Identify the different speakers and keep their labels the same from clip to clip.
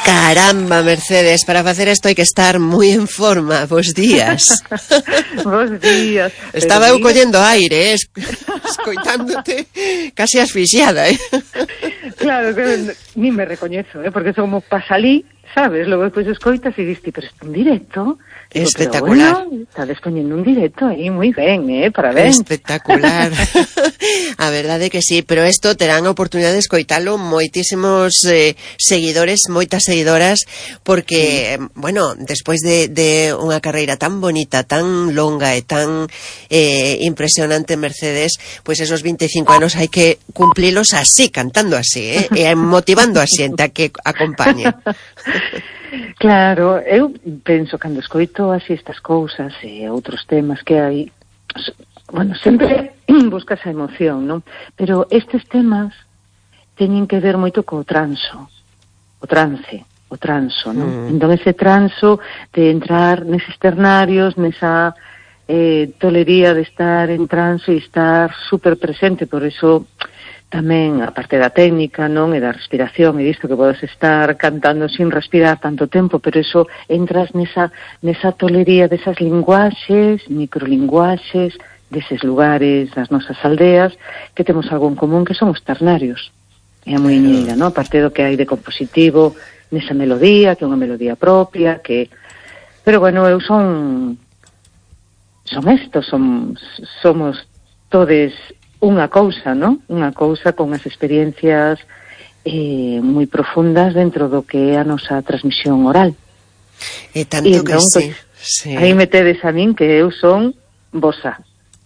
Speaker 1: Caramba, Mercedes, para facer isto hai que estar moi en forma. Bos días.
Speaker 2: Bos días.
Speaker 1: Estaba eu collendo aire, escoitándote casi asfixiada,
Speaker 2: Claro, que ni me recoñezo, porque como pasalí, sabes? Logo despois escoitas e diste, pero está en directo. Digo,
Speaker 1: espectacular.
Speaker 2: Bueno, está despoñendo un directo aí, moi ben, parabéns.
Speaker 1: Espectacular. A verdade que sí, pero isto terán a oportunidade de escoitalo moitísimos seguidores, moitas seguidoras, porque, bueno, despois de unha carreira tan bonita, tan longa e tan impresionante, Mercedes, pois esos 25 anos hai que cumplilos así, cantando así, e motivando a xente a que acompañe.
Speaker 2: Claro, eu penso, cando escoito así estas cousas e outros temas que hai, bueno, sempre buscas a emoción, non? Pero estes temas teñen que ver moito co transo, non? Entón ese transo de entrar neses ternarios, nesa tolería de estar en transo e estar super presente, por eso tamén a parte da técnica, non, e da respiración, e disto que podes estar cantando sin respirar tanto tempo, pero eso entras nesa tolería desas linguaxes, microlinguaxes, deses lugares, das nosas aldeas, que temos algo en común, que son os ternarios. É a muiñeira, non? A parte do que hai de compositivo nesa melodía, que é unha melodía propia, que... Pero, bueno, eu somos todes unha cousa, non? Unha cousa con as experiencias moi profundas dentro do que é a nosa transmisión oral.
Speaker 1: E tanto e entón, que sí.
Speaker 2: Aí metedes a min que eu son vosa.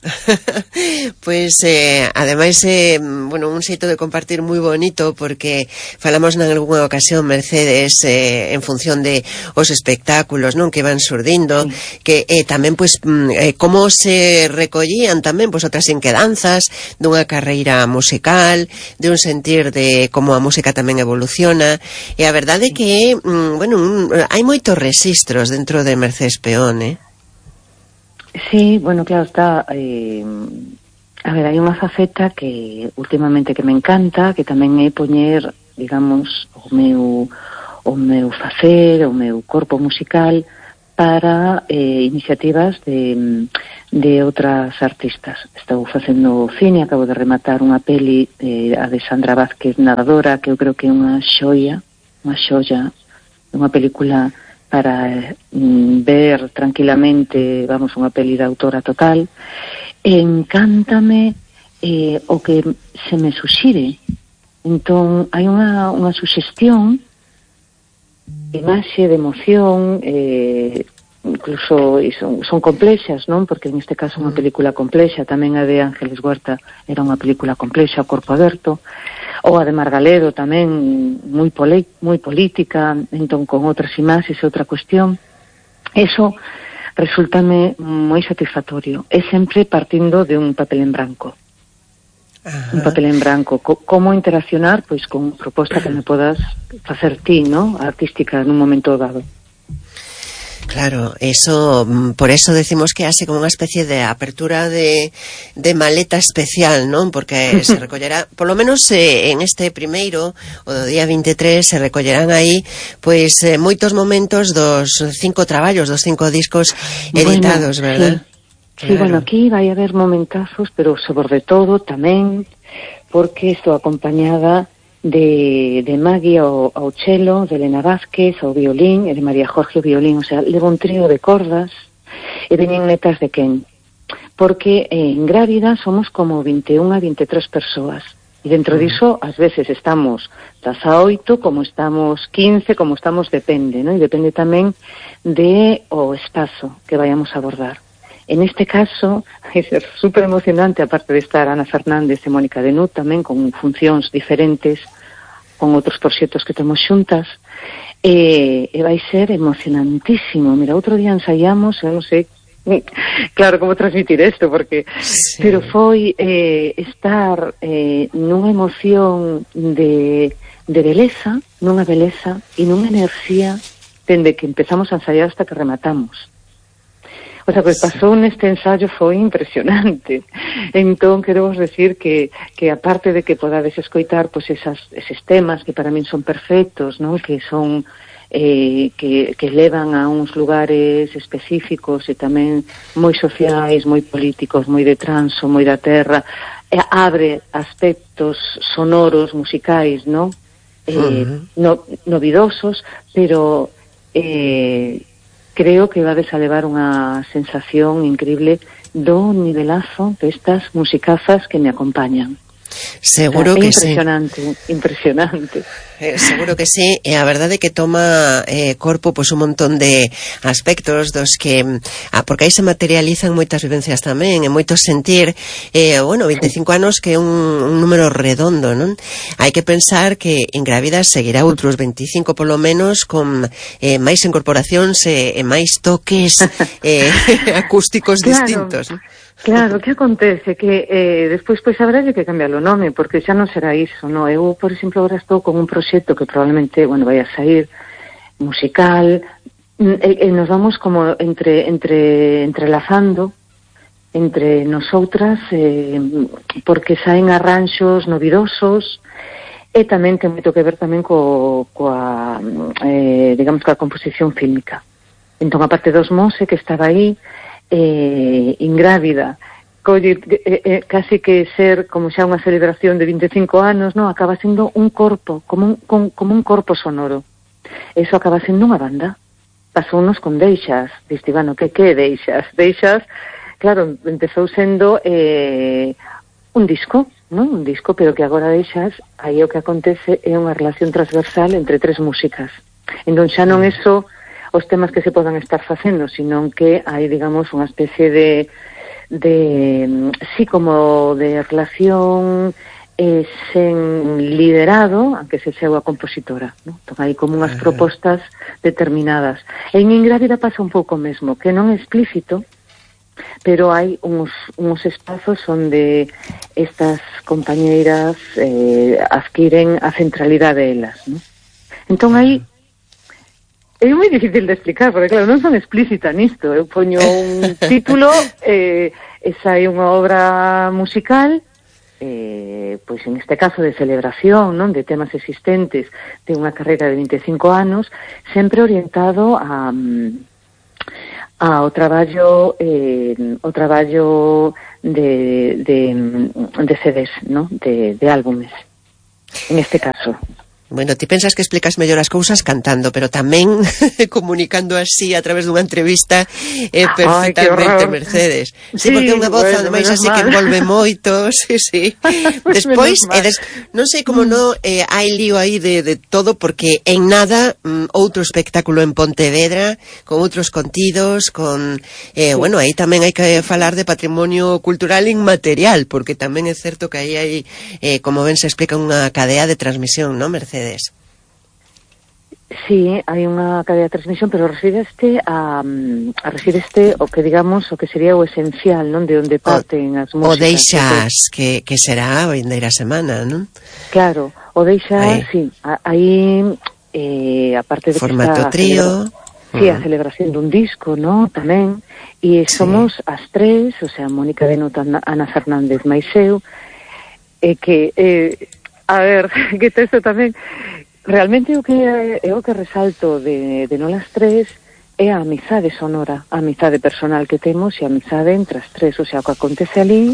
Speaker 1: Pois, ademais, bueno, un xeito de compartir moi bonito, porque falamos nalgúna ocasión, Mercedes, en función de os espectáculos, non, que van surdindo, sí. Que tamén, pois, como se recollían tamén, pois, outras inquedanzas dunha carreira musical, de un sentir de como a música tamén evoluciona, e a verdade é que, bueno, hai moitos rexistros dentro de Mercedes Peón,
Speaker 2: Sí, bueno, claro, está... a ver, hai unha faceta que últimamente que me encanta, que tamén é poñer, digamos, o meu facer, o meu corpo musical para iniciativas de outras artistas. Estou facendo cine, acabo de rematar unha peli, a de Sandra Vázquez, Nadadora, que eu creo que é unha xoia, unha película para ver tranquilamente, vamos, unha peli de autora total. Encántame o que se me suxire. Entón, hai unha suxestión de imaxe, de emoción, incluso son complexas, non? Porque en este caso unha película complexa, tamén a de Ángeles Huerta era unha película complexa, o corpo aberto, ou a de Margaledo tamén moi política, entón con outras imaxes e outra cuestión. Eso resultame moi satisfactorio, é sempre partindo de un papel en branco. Ajá. Un papel en branco, como interaccionar pois con proposta que me podas facer ti, ¿no? Artística nun momento dado.
Speaker 1: Claro, eso, por eso decimos que hace como unha especie de apertura de maleta especial, non? Porque se recollerá, por lo menos en este primeiro, o do día 23, se recollerán aí, pois, moitos momentos dos 5 traballos, dos 5 discos editados, bueno, verdad?
Speaker 2: Sí, claro. Bueno, aquí vai haber momentazos, pero sobre todo tamén porque estou acompañada de Maggie ao cello, de Elena Vázquez ao violín e de María Jorge ao violín, o sea, levo un trío de cordas e veñen netas de Ken, porque en Grávida somos como 21 a 23 persoas e dentro diso ás veces estamos das a 8, como estamos 15, como estamos, depende, ¿no? E depende tamén de o espazo que vayamos a abordar. En este caso, é super emocionante, aparte de estar Ana Fernández e Mónica Denut, tamén con funcións diferentes, con outros proxectos que temos xuntas, e vai ser emocionantísimo. Mira, outro día ensaiamos, eu non sei, claro, como transmitir isto, porque... Sí. Pero foi estar nunha emoción de beleza, nunha beleza e nunha enerxía dende que empezamos a ensaiar hasta que rematamos. O sea, que pasou neste ensayo foi impresionante. Entón, quero vos decir que aparte de que podades escoitar pois eses temas que para min son perfectos, non? Que son que levan a uns lugares específicos e tamén moi sociais, moi políticos, moi de transo, moi da terra, abre aspectos sonoros, musicais, non? Novidosos, pero creo que vades a levar unha sensación increíble do nivelazo destas musicazas que me acompañan.
Speaker 1: Seguro que sí.
Speaker 2: Impresionante.
Speaker 1: Seguro que sí, e a verdade é que toma corpo pois un montón de aspectos dos que porque aí se materializan moitas vivencias tamén e moito sentir 25 anos que é un número redondo, non? Hai que pensar que Ingrávidas seguirá outros 25 polo menos con máis incorporacións e máis toques acústicos distintos, non?
Speaker 2: Claro, que acontece? Que despois pois habrá que cambiar o nome, porque xa non será iso, non? Eu, por exemplo, agora estou con un proxecto que probablemente, vai a sair musical, e nos vamos como entrelazando entre nosoutras, porque saen arranxos novidosos, e tamén ten moito que ver tamén coa composición fílmica. Entón, a parte dos Mose, que estaba aí, Ingrávida, casi que ser como xa unha celebración de 25 anos, non? Acaba sendo un corpo, como un corpo sonoro. Eso acaba sendo unha banda. Pasounos con Deixas, diste, que Deixas? Deixas, claro, empezou sendo un disco, non? Un disco, pero que agora Deixas, aí o que acontece é unha relación transversal entre tres músicas. Entón xa non é só os temas que se podan estar facendo, sino que hai, digamos, unha especie de como de relación sen liderado, aunque se sea a compositora, ¿no? Entón, hai como unhas propostas determinadas. En Ingrávida pasa un pouco mesmo, que non é explícito, pero hai uns espazos onde estas compañeiras adquiren a centralidade delas, ¿no? Entón, aí é moi difícil de explicar, porque claro, non son explícita nisto. Eu poño un título, esa é unha obra musical, pois en este caso de celebración, non, de temas existentes de unha carreira de 25 anos, sempre orientado ao traballo de CDs, non, de álbumes, en este caso.
Speaker 1: Bueno, ti pensas que explicas mellor as cousas cantando, pero tamén comunicando así a través dunha entrevista perfectamente, Mercedes. Sí, porque é unha voz ademais así que envolve moito, sí. Despois, non sei como hai lío aí de todo, porque en nada outro espectáculo en Pontevedra, con outros contidos, con aí tamén hai que falar de patrimonio cultural inmaterial, porque tamén é certo que aí hai, como ben se explica, unha cadea de transmisión, non, Mercedes?
Speaker 2: Sí, hai unha cadea de transmisión, pero refíreste o que digamos, o que sería o esencial, non? De onde parten as músicas.
Speaker 1: O Deixas, que será a vindeira semana, non?
Speaker 2: Claro, o Deixas, sí, aí aparte de
Speaker 1: formato trío,
Speaker 2: a celebración dun disco, non? Tamén, e somos as tres, o sea, Mónica Denota, Ana Fernández, máis eu, que a ver, que texto tamén. Realmente o que resalto de nolas tres é a amizade sonora, a amizade personal que temos e a amizade entre as tres. O sea, o que acontece ali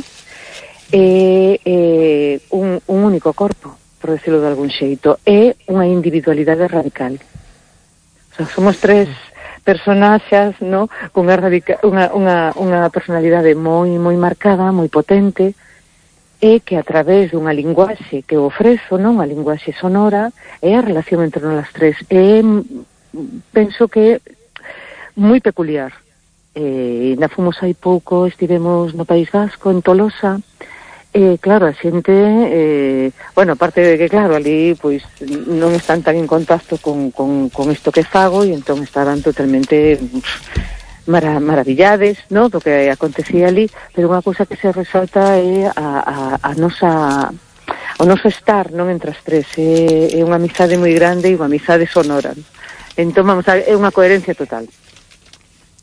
Speaker 2: é un único corpo, por decirlo de algún xeito. É unha individualidade radical. O sea, somos tres personaxas, no, con unha personalidade moi marcada, moi potente, e que a través dunha linguaxe que ofrezo, non, a linguaxe sonora, é a relación entre nós tres. Penso que moi peculiar. Na fomos hai pouco, estivemos no País Vasco, en Tolosa, e claro, a xente, aparte de que, claro, ali pois non están tan en contacto con isto que fago, e entón estaban totalmente maravillades, no, do que acontecía ali, pero unha cousa que se resalta é o noso estar, non, entre as tres. É unha amizade moi grande e unha amizade sonora. Entón, vamos a ver, é unha coherencia total.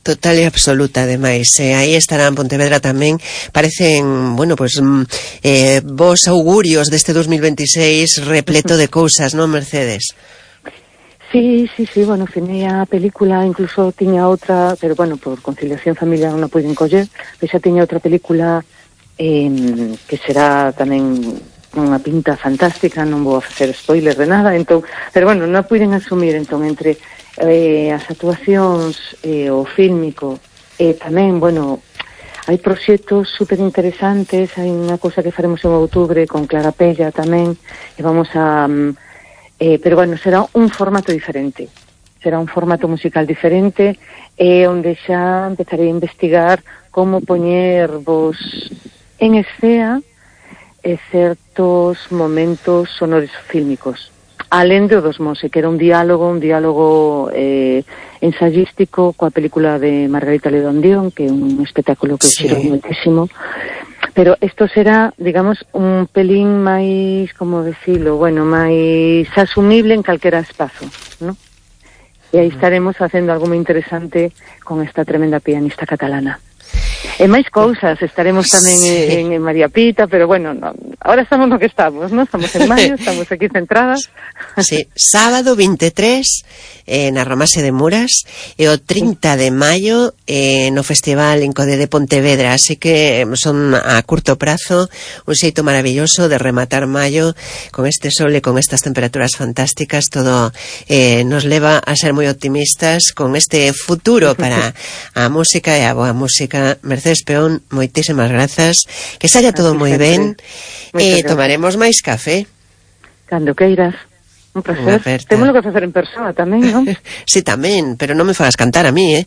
Speaker 1: Total e absoluta, ademais. Aí estarán Pontevedra tamén. Parecen, bueno, pues vos augurios deste 2026 repleto de cousas, non, Mercedes?
Speaker 2: Sí, bueno, finei a película, incluso tiña outra, pero bueno, por conciliación familiar non a puiden coller, pero xa tiña outra película que será tamén unha pinta fantástica, non vou a facer spoiler de nada, entón, pero bueno, non a puiden asumir, entón, entre as actuacións, o fílmico, tamén, bueno, hai proxectos super interesantes, hai unha cosa que faremos en outubro con Clara Pella tamén, e vamos a... pero bueno, será un formato diferente, será un formato musical diferente, onde xa empezarei a investigar como poñer vos en escena certos momentos sonoros fílmicos, alén de o dos Monse, que era un diálogo ensayístico coa película de Margarita Ledondión, que é un espectáculo que xiro moitísimo. Pero isto será, digamos, un pelín máis, como decirlo, bueno, máis asumible en calquera espazo, ¿no? E aí estaremos facendo algo moi interesante con esta tremenda pianista catalana. E máis cousas, estaremos tamén en María Pita, pero bueno, no, ahora estamos no que estamos, ¿no? Estamos en maio, estamos aquí centradas.
Speaker 1: Sí, sábado 23 na Romase de Muras e o 30 de maio no Festival Incode de Pontevedra, así que son a curto prazo un xeito maravilloso de rematar maio con este sol e con estas temperaturas fantásticas. Todo nos leva a ser moi optimistas con este futuro para a música e a boa música. Mercedes Peón, moitísimas grazas, que saia todo moi ben, e tomaremos máis café
Speaker 2: cando queiras. Un placer. Temos que facer en persona tamén, non?
Speaker 1: Sí, tamén, pero non me fagas cantar a mí,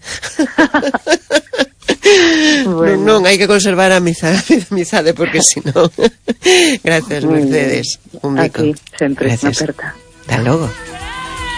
Speaker 1: Bueno. Non, hai que conservar a amizade, porque senón... Gracias, Mercedes. Un bico.
Speaker 2: Aquí, sempre, na aperta.
Speaker 1: Hasta logo.